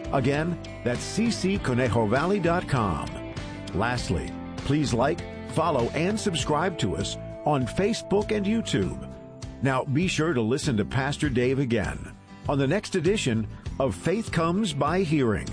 Again, that's ccconejovalley.com. Lastly, please like, follow, and subscribe to us on Facebook and YouTube. Now, be sure to listen to Pastor Dave again on the next edition of Faith Comes by Hearing.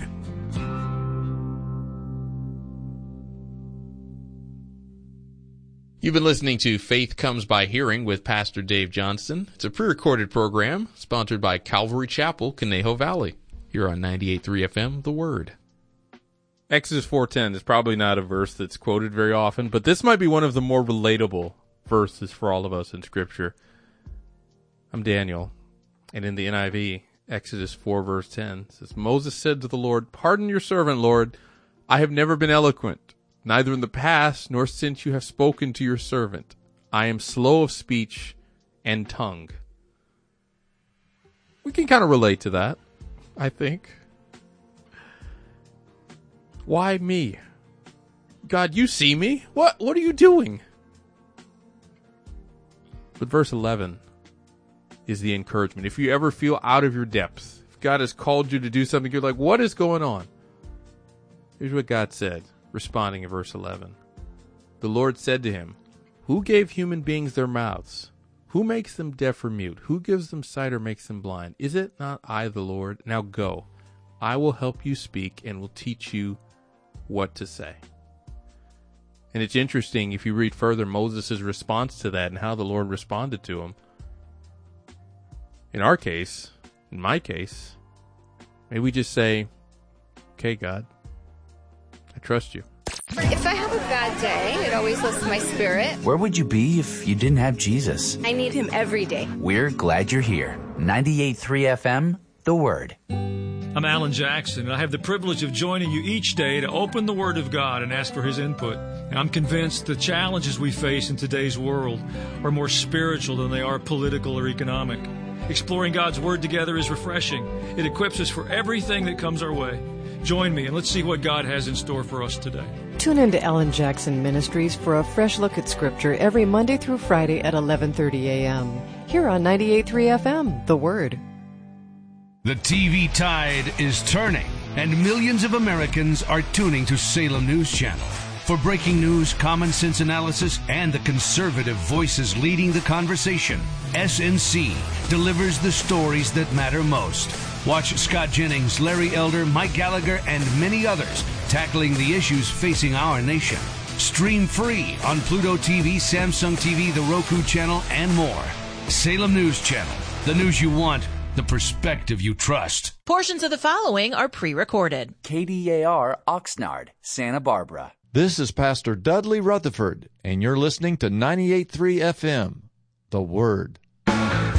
You've been listening to Faith Comes by Hearing with Pastor Dave Johnston. It's a pre-recorded program sponsored by Calvary Chapel, Conejo Valley, here on 98.3 FM, The Word. Exodus 4:10 is probably not a verse that's quoted very often, but this might be one of the more relatable verses for all of us in Scripture. I'm Daniel, and in the NIV, Exodus 4 verse 10 says, Moses said to the Lord, "Pardon your servant, Lord. I have never been eloquent, neither in the past nor since you have spoken to your servant. I am slow of speech and tongue." We can kind of relate to that, I think. Why me? God, you see me. What are you doing? But verse 11 is the encouragement. If you ever feel out of your depth, if God has called you to do something, you're like, what is going on? Here's what God said, responding in verse 11. The Lord said to him, "Who gave human beings their mouths? Who makes them deaf or mute? Who gives them sight or makes them blind? Is it not I, the Lord? Now go. I will help you speak and will teach you what to say." And it's interesting, if you read further, Moses' response to that and how the Lord responded to him. In our case, in my case, may we just say, okay, God, I trust you. If I have a bad day, it always lifts my spirit. Where would you be if you didn't have Jesus? I need him every day. We're glad you're here. 98.3 FM, The Word. I'm Alan Jackson, and I have the privilege of joining you each day to open the Word of God and ask for His input. And I'm convinced the challenges we face in today's world are more spiritual than they are political or economic. Exploring God's Word together is refreshing. It equips us for everything that comes our way. Join me, and let's see what God has in store for us today. Tune in to Alan Jackson Ministries for a fresh look at Scripture every Monday through Friday at 11:30 a.m. here on 98.3 FM, The Word. The TV tide is turning, and millions of Americans are tuning to Salem News Channel. For breaking news, common sense analysis, and the conservative voices leading the conversation, SNC delivers the stories that matter most. Watch Scott Jennings, Larry Elder, Mike Gallagher, and many others tackling the issues facing our nation. Stream free on Pluto TV, Samsung TV, the Roku channel, and more. Salem News Channel, the news you want, the perspective you trust. Portions of the following are pre-recorded. KDAR, Oxnard, Santa Barbara. This is Pastor Dudley Rutherford, and you're listening to 98.3 FM, The Word.